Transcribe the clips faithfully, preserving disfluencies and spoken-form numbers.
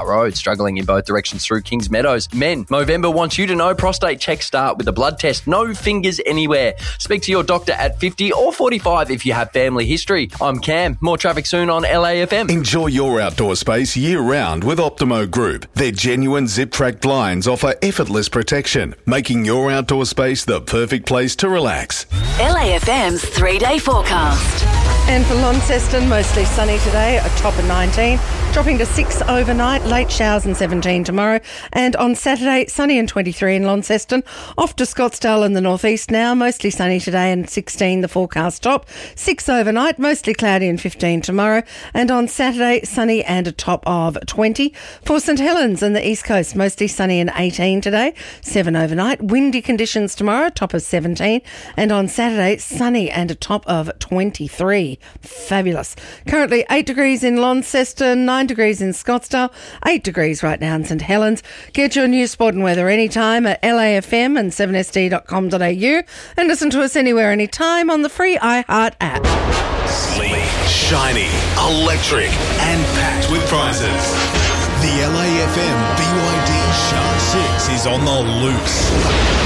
Hart Road. Struggling in both directions through Kings Meadows. Men, Movember wants you to know prostate checks start with a blood test. No fingers anywhere. Speak to your doctor at fifty or forty-five if you have family history. I'm Cam. More traffic soon on L A F M. Enjoy your outdoor space year-round with Optimo Group. Their genuine zip-track blinds offer effortless protection, making your outdoor space the perfect place to relax. L A F M's three-day forecast. And for Launceston, mostly sunny today, a top of nineteen, dropping to six overnight, late showers and seventeen tomorrow. And on Saturday, sunny and twenty-three in Launceston. Off to Scottsdale in the northeast now, mostly sunny today and sixteen the forecast top. six overnight, mostly cloudy and fifteen tomorrow. And on Saturday, sunny and a top of twenty. For St Helens and the east coast, mostly sunny and eighteen today, seven overnight. Windy conditions tomorrow, top of seventeen. And on Saturday, sunny and a top of twenty-three. Fabulous. Currently eight degrees in Launceston, nine degrees in Scottsdale, eight degrees right now in St Helens. Get your news, sport and weather anytime at L A F M and seven S D dot com dot A U and listen to us anywhere, anytime on the free iHeart app. Sleek, shiny, electric, and packed with prizes. The L A F M B Y D Shark six is on the loose.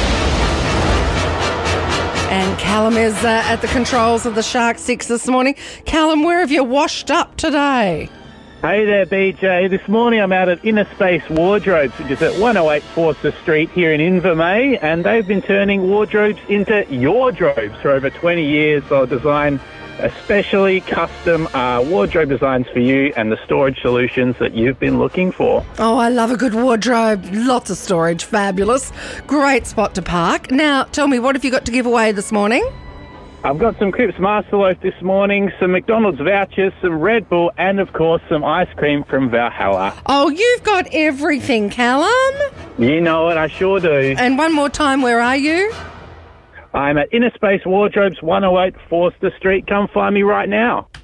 And Callum is uh, at the controls of the Shark six this morning. Callum, where have you washed up today? Hey there, B J. This morning I'm out at Inner Space Wardrobes, which is at one oh eight Forster Street here in Invermay, and they've been turning wardrobes into your drobes for over twenty years. They'll design especially custom uh, wardrobe designs for you and the storage solutions that you've been looking for. Oh, I love a good wardrobe. Lots of storage. Fabulous. Great spot to park. Now, tell me, what have you got to give away this morning? I've got some Cripps Masterloaf this morning, some McDonald's vouchers, some Red Bull, and, of course, some ice cream from Valhalla. Oh, you've got everything, Callum. You know it, I sure do. And one more time, where are you? I'm at Inner Space Wardrobes, one oh eight Forster Street. Come find me right now.